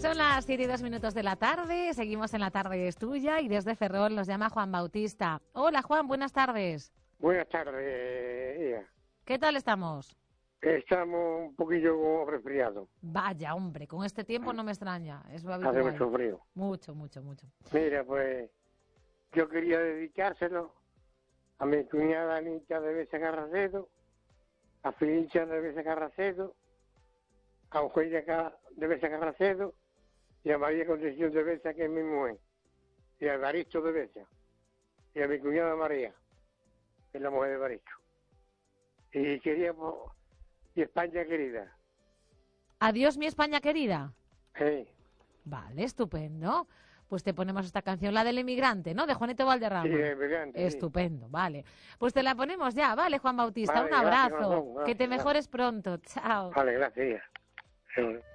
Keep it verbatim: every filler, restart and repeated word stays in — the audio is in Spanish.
Son las siete y dos minutos de la tarde, seguimos en La Tarde es Tuya y desde Ferrol nos llama Juan Bautista. Hola Juan, buenas tardes. Buenas tardes, Ia. ¿Qué tal estamos? Estamos un poquillo resfriados. Vaya, hombre, con este tiempo no me extraña, es lo Hace habitual. mucho frío. Mucho, mucho, mucho. Mira, pues yo quería dedicárselo a mi cuñada Anita de Besa Carracedo, a Felicia de Besa Carracedo, a Eugenia de Besa Carracedo y a María Concepción de Besa, que es mi mujer, y a Baristo de Besa, y a mi cuñada María, que es la mujer de Baristo. Y quería, pues, y España querida. Adiós, mi España querida. Sí. Vale, estupendo. Pues te ponemos esta canción, la del inmigrante, ¿no? De Juanito Valderrama. Sí, inmigrante, estupendo, sí. Vale. Pues te la ponemos ya, ¿vale, Juan Bautista? Vale, Un abrazo. gracias, gracias, que te gracias. mejores pronto. Chao. Vale, gracias. Sí.